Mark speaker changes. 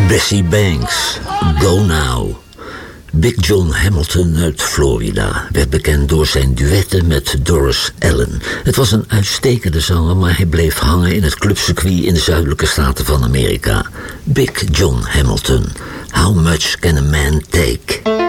Speaker 1: Bessie Banks, Go Now. Big John Hamilton uit Florida werd bekend door zijn duetten met Doris Allen. Het was een uitstekende zanger, maar hij bleef hangen in het clubcircuit in de zuidelijke staten van Amerika. Big John Hamilton, How Much Can a Man Take?